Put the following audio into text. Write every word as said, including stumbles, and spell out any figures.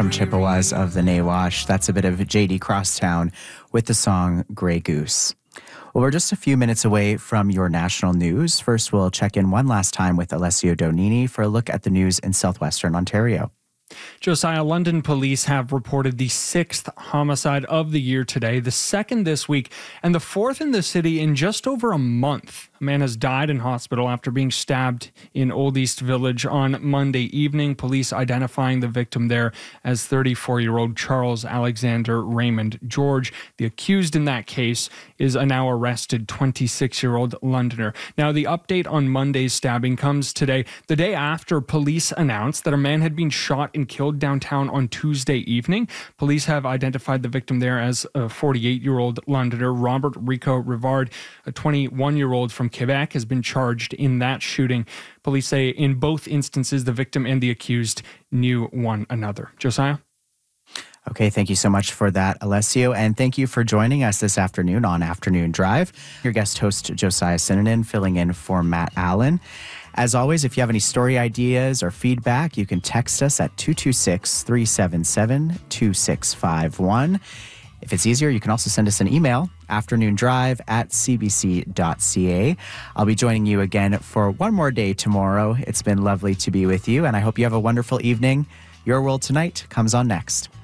from Chippewas of the Nawash. That's a bit of J D Crosstown with the song Grey Goose. Well, we're just a few minutes away from your national news. First, we'll check in one last time with Alessio Donini for a look at the news in southwestern Ontario. Josiah, London police have reported the sixth homicide of the year today, the second this week, and the fourth in the city in just over a month. A man has died in hospital after being stabbed in Old East Village on Monday evening. Police identifying the victim there as thirty-four-year-old Charles Alexander Raymond George. The accused in that case is a now arrested twenty-six-year-old Londoner. Now, the update on Monday's stabbing comes today, the day after police announced that a man had been shot and killed downtown on Tuesday evening. Police have identified the victim there as a forty-eight-year-old Londoner. Robert Rico Rivard, a twenty-one-year-old from Quebec, has been charged in that shooting. Police say in both instances, the victim and the accused knew one another. Josiah? Okay, thank you so much for that, Alessio, and thank you for joining us this afternoon on Afternoon Drive. Your guest host, Josiah Sinanen, filling in for Matt Allen. As always, if you have any story ideas or feedback, you can text us at two two six, three seven seven, two six five one. If it's easier, you can also send us an email, afternoondrive at c b c dot c a. I'll be joining you again for one more day tomorrow. It's been lovely to be with you, and I hope you have a wonderful evening. Your World Tonight comes on next.